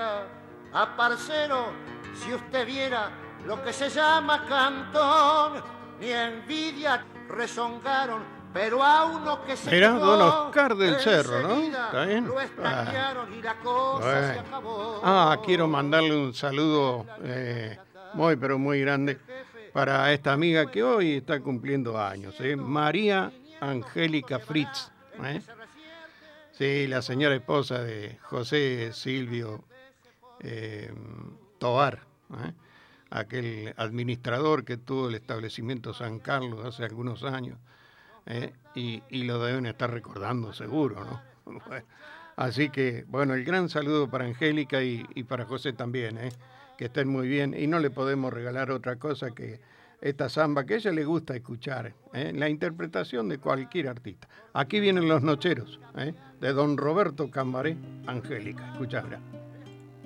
viera, parcero, si usted viera lo que se llama cantón, ni envidia rezongaron, pero a uno que se Mirá, quedó, don Oscar del Cerro, ¿no? ¿Está bien? lo extrañaron y la cosa Bueno. se acabó. Quiero mandarle un saludo muy, pero muy grande para esta amiga que hoy está cumpliendo años, María Angélica Fritz. Sí, la señora esposa de José Silvio Tovar, aquel administrador que tuvo el establecimiento San Carlos hace algunos años, y lo deben estar recordando seguro, ¿no? Bueno, así que, bueno, el gran saludo para Angélica y para José también, que estén muy bien, y no le podemos regalar otra cosa que esta samba que a ella le gusta escuchar, la interpretación de cualquier artista. Aquí vienen los Nocheros, de don Roberto Cambaré, Angélica. Escuchá, mirá.